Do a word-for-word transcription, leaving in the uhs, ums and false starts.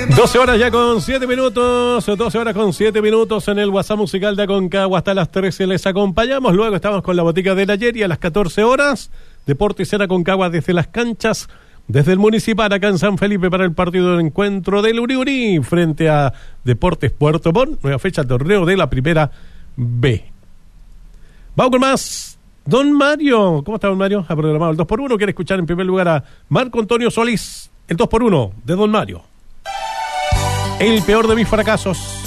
doce horas ya con siete minutos, doce horas con siete minutos en el WhatsApp musical de Aconcagua. Hasta las trece les acompañamos. Luego estamos con la botica del ayer y a las catorce horas, Deportes en Aconcagua desde las canchas, desde el Municipal acá en San Felipe para el partido de encuentro del Uri Uri frente a Deportes Puerto Montt, nueva fecha del torneo de la Primera B. Vamos con más. Don Mario, ¿cómo está don Mario? Ha programado el dos por uno. Quiere escuchar en primer lugar a Marco Antonio Solís, el dos por uno de don Mario. El peor de mis fracasos.